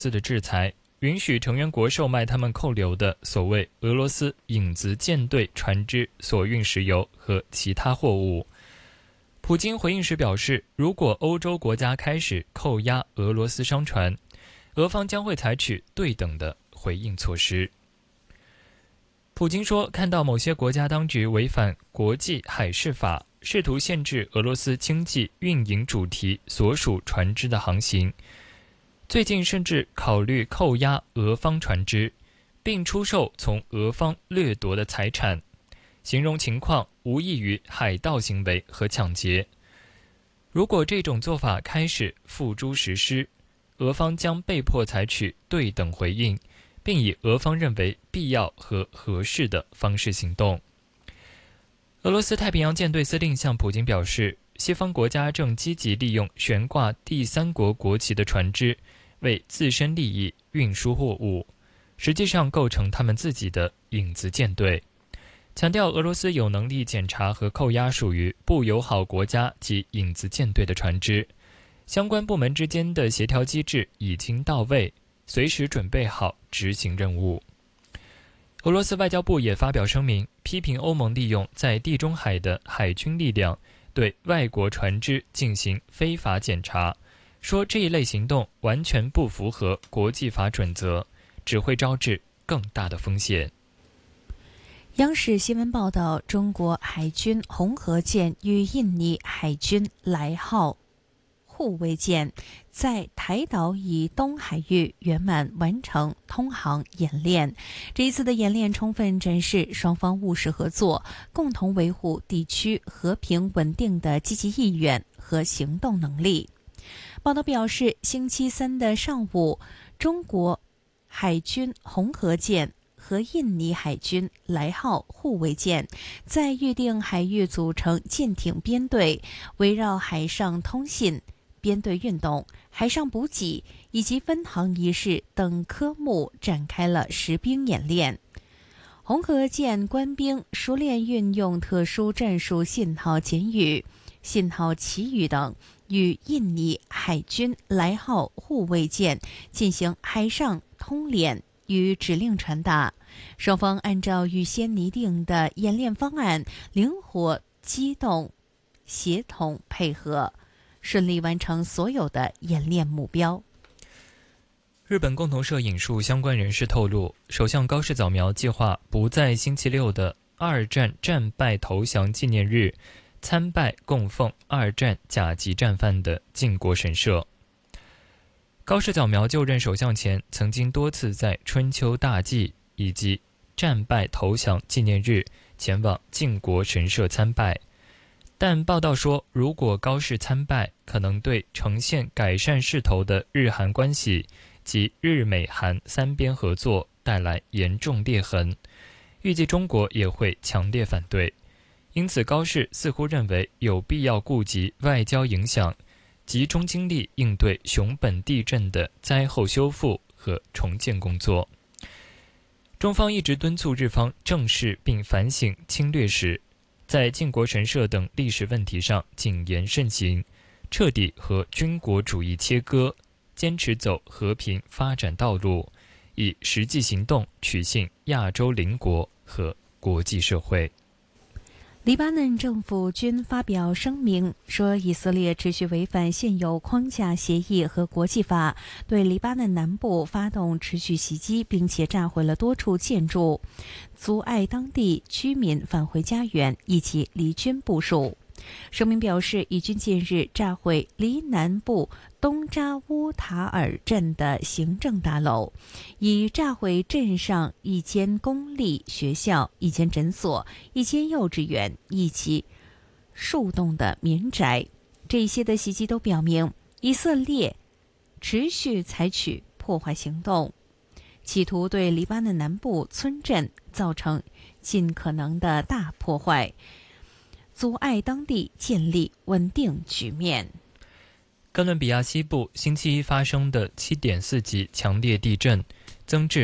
的制裁，允许成员国售卖他们扣留的所谓俄罗斯影子舰队船只所运石油和其他货物。普京回应时表示，如果欧洲国家开始扣押俄罗斯商船，俄方将会采取对等的回应措施。普京说，看到某些国家当局违反国际海事法，试图限制俄罗斯经济运营主题所属船只的航行，最近甚至考虑扣押俄方船只，并出售从俄方掠夺的财产，形容情况无异于海盗行为和抢劫。如果这种做法开始付诸实施，俄方将被迫采取对等回应，并以俄方认为必要和合适的方式行动。俄罗斯太平洋舰队司令向普京表示，西方国家正积极利用悬挂第三国国旗的船只为自身利益运输货物，实际上构成他们自己的影子舰队。强调俄罗斯有能力检查和扣押属于不友好国家及影子舰队的船只，相关部门之间的协调机制已经到位，随时准备好执行任务。俄罗斯外交部也发表声明，批评欧盟利用在地中海的海军力量对外国船只进行非法检查，说这一类行动完全不符合国际法准则，只会招致更大的风险。 央视新闻报道，中国海军红河舰与印尼海军来号护卫舰在台岛以东海域圆满完成通航演练。这一次的演练充分展示双方务实合作、共同维护地区和平稳定的积极意愿和行动能力。报道表示，星期三的上午，中国海军红河舰和印尼海军来号护卫舰在预定海域组成舰艇编队，围绕海上通信、编队运动、海上补给以及分航仪式等科目展开了实兵演练。红河舰官兵熟练运用特殊战术信号简语、信号旗语等，与印尼海军来号护卫舰进行海上通联与指令传达。双方按照预先拟定的演练方案，灵活机动、协同配合，顺利完成所有的演练目标。 日本共同社引述相关人士透露，首相高市早苗计划不在星期六的二战战败投降纪念日参拜供奉二战甲级战犯的靖国神社。高市早苗就任首相前，曾经多次在春秋大祭以及战败投降纪念日前往靖国神社参拜，但报道说，如果高市参拜，可能对呈现改善势头的日韩关系及日美韩三边合作带来严重裂痕，预计中国也会强烈反对。因此高市似乎认为有必要顾及外交影响，集中精力应对熊本地震的灾后修复和重建工作。中方一直敦促日方正视并反省侵略史，在靖国神社等历史问题上谨言慎行，彻底和军国主义切割，坚持走和平发展道路，以实际行动取信亚洲邻国和国际社会。 黎巴嫩政府军发表声明说，以色列持续违反现有框架协议和国际法，对黎巴嫩南部发动持续袭击，并且炸毁了多处建筑，阻碍当地居民返回家园以及离军部署。声明表示，以军近日炸毁黎南部东扎乌塔尔镇的行政大楼，以炸毁镇上一间公立学校、一间诊所、一间幼稚园以及数栋的民宅。这些的袭击都表明，以色列持续采取破坏行动，企图对黎巴嫩南部村镇造成尽可能的大破坏，阻碍当地建立稳定局面。 哥伦比亚西部星期一发生的 7.4 级强烈地震，增至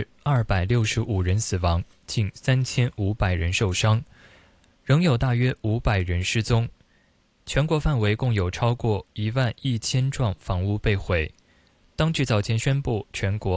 265人死亡，近3500人受伤，仍有大约500人失踪。全国范围共有超过11000幢房屋被毁， 当局早前宣布，全国